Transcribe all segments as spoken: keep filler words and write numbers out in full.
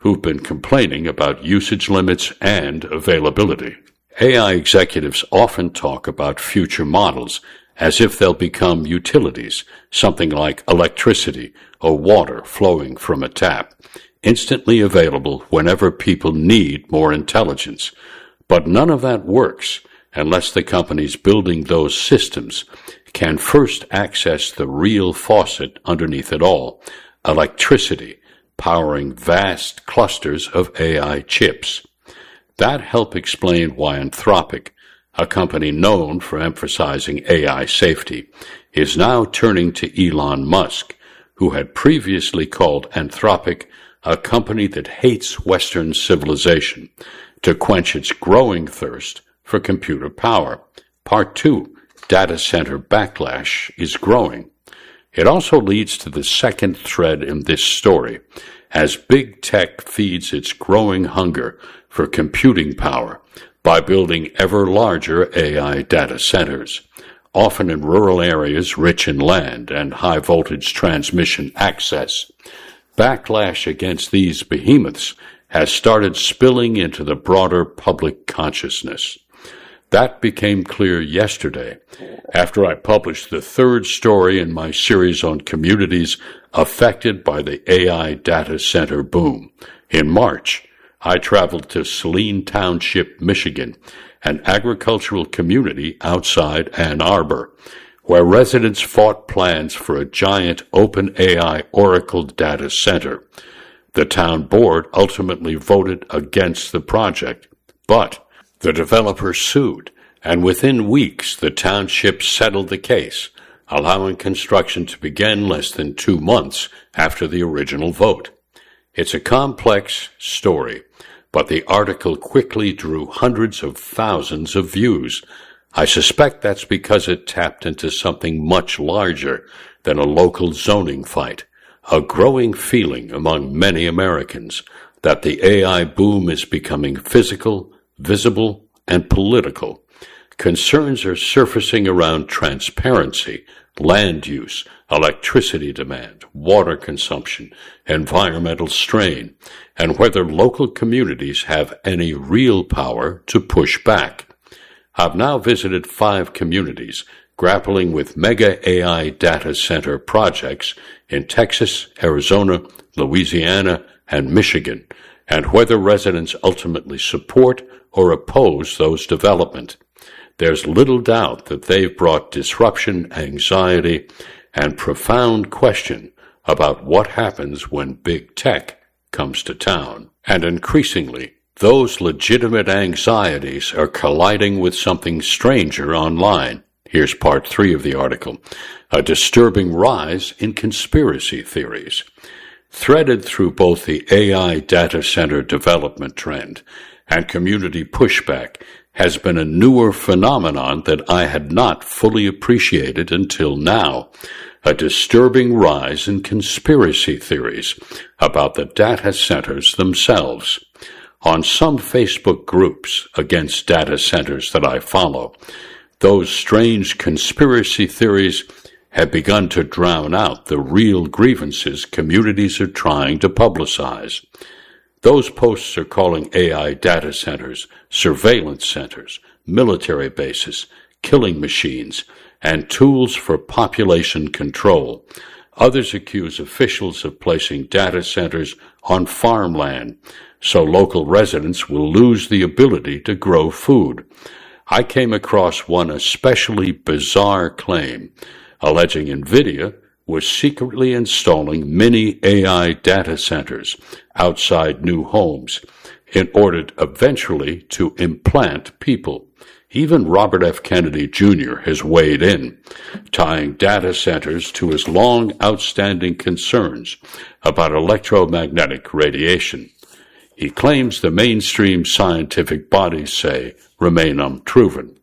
who've been complaining about usage limits and availability. A I executives often talk about future models as if they'll become utilities, something like electricity or water flowing from a tap, instantly available whenever people need more intelligence. But none of that works unless the companies building those systems can first access the real faucet underneath it all, electricity, powering vast clusters of A I chips. That helps explain why Anthropic, a company known for emphasizing A I safety, is now turning to Elon Musk, who had previously called Anthropic a company that hates Western civilization, to quench its growing thirst for computer power. Part two, data center backlash, is growing. It also leads to the second thread in this story, as big tech feeds its growing hunger for computing power by building ever larger A I data centers, often in rural areas rich in land and high-voltage transmission access. Backlash against these behemoths has started spilling into the broader public consciousness. That became clear yesterday after I published the third story in my series on communities affected by the A I data center boom. In March, I traveled to Saline Township, Michigan, an agricultural community outside Ann Arbor, where residents fought plans for a giant open A I Oracle data center. The town board ultimately voted against the project, but the developer sued, and within weeks the township settled the case, allowing construction to begin less than two months after the original vote. It's a complex story, but the article quickly drew hundreds of thousands of views. I suspect that's because it tapped into something much larger than a local zoning fight, a growing feeling among many Americans that the A I boom is becoming physical, visible, and political. Concerns are surfacing around transparency, land use, electricity demand, water consumption, environmental strain, and whether local communities have any real power to push back. I've now visited five communities grappling with mega A I data center projects in Texas, Arizona, Louisiana, and Michigan, and whether residents ultimately support or oppose those developments. There's little doubt that they've brought disruption, anxiety, and profound question about what happens when big tech comes to town. And increasingly, those legitimate anxieties are colliding with something stranger online. Here's part three of the article, a disturbing rise in conspiracy theories. Threaded through both the A I data center development trend and community pushback has been a newer phenomenon that I had not fully appreciated until now, a disturbing rise in conspiracy theories about the data centers themselves. On some Facebook groups against data centers that I follow, those strange conspiracy theories have begun to drown out the real grievances communities are trying to publicize. Those posts are calling A I data centers surveillance centers, military bases, killing machines, and tools for population control. Others accuse officials of placing data centers on farmland, so local residents will lose the ability to grow food. I came across one especially bizarre claim, alleging NVIDIA was secretly installing mini A I data centers outside new homes in order to eventually to implant people. Even Robert F. Kennedy Junior has weighed in, tying data centers to his long outstanding concerns about electromagnetic radiation. He claims the mainstream scientific bodies say remain unproven.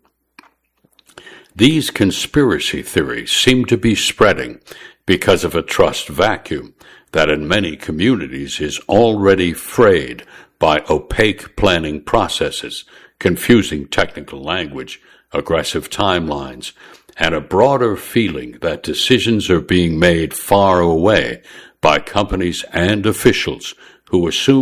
These conspiracy theories seem to be spreading because of a trust vacuum that in many communities is already frayed by opaque planning processes, confusing technical language, aggressive timelines, and a broader feeling that decisions are being made far away by companies and officials who assume